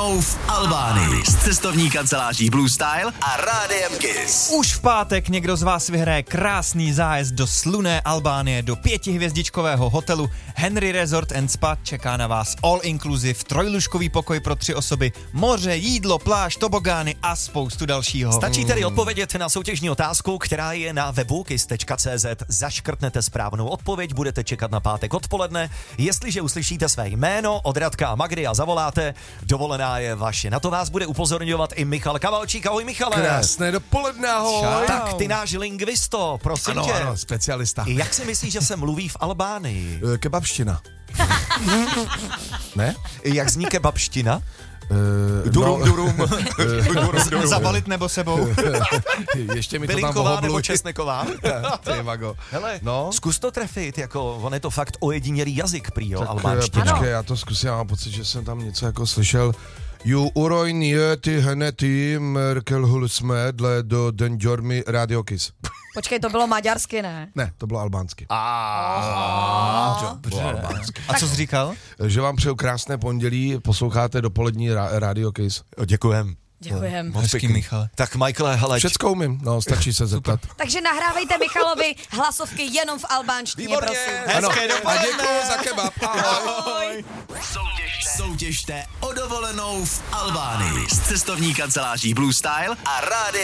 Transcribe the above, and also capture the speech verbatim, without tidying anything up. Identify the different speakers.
Speaker 1: dovolenou v Albánii s cestovní kanceláří Blue Style a Rádiem Kiss.
Speaker 2: Už v pátek někdo z vás vyhraje krásný zájezd do slunné Albánie, do pětihvězdičkového hotelu Henry Resort and Spa. Čeká na vás all inclusive, trojlůžkový pokoj pro tři osoby, moře, jídlo, pláž, tobogány a spoustu dalšího.
Speaker 3: Stačí tedy odpovědět na soutěžní otázku, která je na webu kiss tečka cé zet. Zaškrtnete správnou odpověď, budete čekat na pátek odpoledne. Jestliže uslyšíte své jméno od Radka a Magdy a zavoláte, dovolená je vaše. Na to vás bude upozorňovat i Michal Kavalčík. Ahoj, Michale.
Speaker 4: Krásné dopoledne, ahoj.
Speaker 3: Tak ty náš lingvisto, prosím
Speaker 4: ano,
Speaker 3: tě.
Speaker 4: ano, specialista.
Speaker 3: Jak si myslíš, že se mluví v Albánii?
Speaker 4: E, Kebabština. Ne?
Speaker 3: Jak zní kebabština?
Speaker 4: Uh,
Speaker 3: durum,
Speaker 4: no,
Speaker 3: durum.
Speaker 2: Zabalit nebo sebou?
Speaker 4: Ještě mi to tam
Speaker 3: Bylinková nebo
Speaker 4: pohobluj.
Speaker 3: česneková?
Speaker 4: Ty mago.
Speaker 3: Hele,
Speaker 4: no.
Speaker 3: Zkus to trefit, jako on je to fakt ojedinělý jazyk prý, jo,
Speaker 4: Tak
Speaker 3: albánština.
Speaker 4: počkej, já to zkusím, já mám pocit, že jsem tam něco jako slyšel. Ju urojn je ty hnety Merkel hulsme dle do den jormi Radio Kiss.
Speaker 5: Počkej, to bylo maďarsky, ne?
Speaker 4: Ne, to bylo albánsky.
Speaker 2: Dobře. A co jsi říkal?
Speaker 4: Že vám přeju krásné pondělí, posloucháte dopolední ra- Radio Kiss.
Speaker 3: Děkujem.
Speaker 5: Děkujem.
Speaker 2: Hezký, Michale.
Speaker 3: Tak Michaele, hele.
Speaker 4: Všecko umím, no, stačí se zeptat.
Speaker 5: Takže nahrávejte Michalovi hlasovky jenom v albánštině,
Speaker 3: Výborně.
Speaker 5: prosím.
Speaker 4: Ano,
Speaker 2: Hezké
Speaker 4: a
Speaker 2: dopoledne.
Speaker 4: děkuju za kebab. Ahoj.
Speaker 5: Ahoj.
Speaker 1: Soutěžte. Soutěžte o dovolenou v Albánii s cestovní kanceláří Blue Style a Rádiem